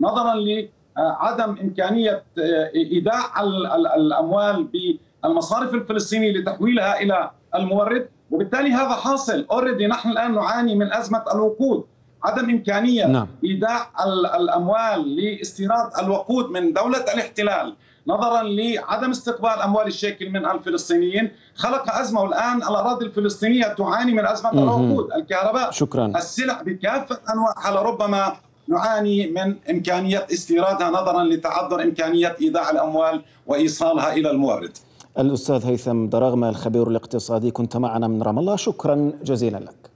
نظرا لعدم إمكانية إيداع الأموال بالمصارف الفلسطينية لتحويلها إلى المورد، وبالتالي هذا حاصل اوريدي. نحن الآن نعاني من أزمة الوقود، عدم إمكانية إيداع الأموال لاستيراد الوقود من دولة الاحتلال نظرا لعدم استقبال أموال الشيكل من الفلسطينيين خلق أزمة، والآن الأراضي الفلسطينية تعاني من أزمة الوقود، الكهرباء، السلع بكافة أنواعها، لربما نعاني من إمكانية استيرادها نظرا لتعذر إمكانية إيداع الأموال وإيصالها إلى المورد. الأستاذ هيثم دراغمة الخبير الاقتصادي كنت معنا من رام الله، شكرا جزيلا لك.